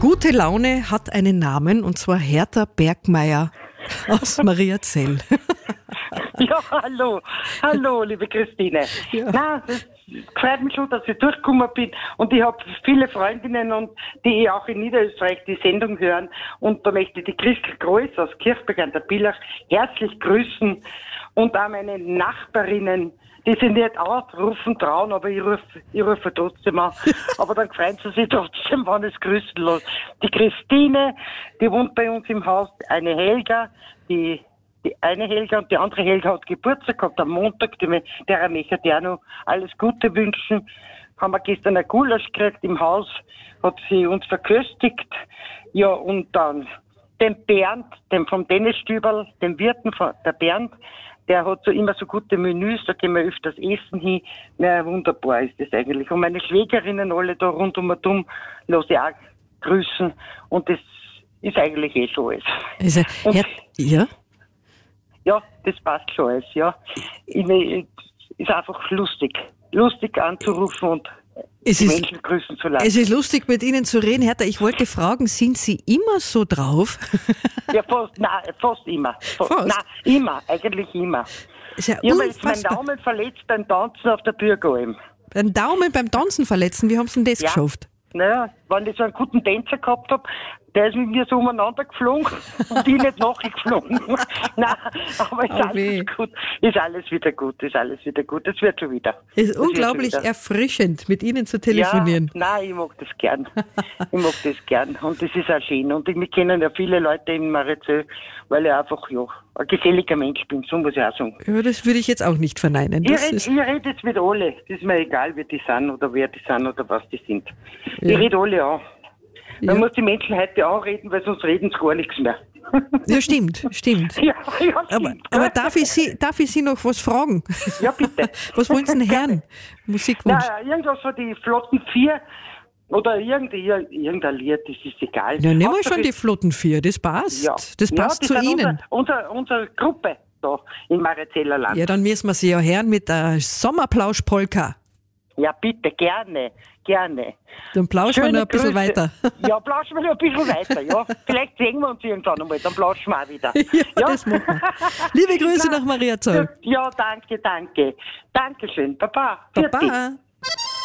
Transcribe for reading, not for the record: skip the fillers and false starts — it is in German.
Gute Laune hat einen Namen, und zwar Hertha Bergmeier aus Mariazell. Ja, hallo. Hallo, liebe Christine. Ja. Nein, das freut mich schon, dass ich durchgekommen bin. Und ich habe viele Freundinnen, und die auch in Niederösterreich die Sendung hören. Und da möchte ich die Christel Groß aus Kirchberg an der Billach herzlich grüßen. Und auch meine Nachbarinnen, die sich nicht ausrufen trauen, aber ich rufe trotzdem an. Aber dann freuen sie sich trotzdem, wenn es grüßen lässt. Die Christine, die wohnt bei uns im Haus, eine Helga, die eine Helga und die andere Helga hat Geburtstag gehabt am Montag, der möchte ich auch noch alles Gute wünschen. Haben wir gestern ein Gulasch gekriegt im Haus, hat sie uns verköstigt. Ja, und dann den Bernd, den vom Tennisstüberl, den Wirten, der Bernd, der hat so immer so gute Menüs, da gehen wir öfters essen hin. Na, wunderbar ist das eigentlich. Und meine Schwägerinnen alle da rund um und um lasse ich auch grüßen. Und das ist eigentlich eh schon alles. Also, ja? Ja, das passt schon alles, ja. Ist einfach lustig. Lustig anzurufen und die Menschen grüßen zu lassen. Es ist lustig, mit Ihnen zu reden. Hertha, ich wollte fragen, sind Sie immer so drauf? Ja, fast immer. Nein, immer, eigentlich immer. Ist ja Ich habe jetzt meinen unfassbar. Daumen verletzt beim Tanzen auf der Bürgeralm. Den Daumen beim Tanzen verletzen, wie haben Sie denn das geschafft? Naja, wenn ich so einen guten Tänzer gehabt habe, der ist mit mir so umeinander geflogen und ich nicht nachgeflogen. Nein, aber ist alles gut. Ist alles wieder gut, ist alles wieder gut. Das wird schon wieder. Es ist unglaublich erfrischend, mit Ihnen zu telefonieren. Ja, nein, ich mag das gern. Ich mag das gern. Und das ist auch schön. Und wir kennen ja viele Leute in Mariazell, weil ich einfach, ja, ein geselliger Mensch bin, so muss ich auch sagen. Ja, das würde ich jetzt auch nicht verneinen. Ich rede jetzt mit alle. Das ist mir egal, wie die sind oder wer die sind oder was die sind. Ja. Ich rede alle an. Man Ja. muss die Menschen heute anreden, weil sonst reden sie gar nichts mehr. Ja, stimmt. Ja, stimmt. Aber darf ich Sie noch was fragen? Ja, bitte. Was wollen Sie denn hören? Musikwunsch? Nein, irgendwas von die Flotten 4 oder irgendein Lied, das ist egal. Ja, nehmen wir Hauptsache schon die Flotten 4, das passt. Ja. Das passt zu sind Ihnen. Unsere Gruppe da im Mariazeller Land. Ja, dann müssen wir Sie ja hören mit der Sommerplausch-Polka. Ja, bitte, gerne. Dann plauschen wir noch ein bisschen Grüße. weiter. Ja, plauschen wir noch ein bisschen weiter, ja. Vielleicht sehen wir uns irgendwann einmal, dann plauschen wir auch wieder. Ja, das machen wir. Liebe Grüße nach Mariazell. Ja, danke. Dankeschön. Baba. Baba.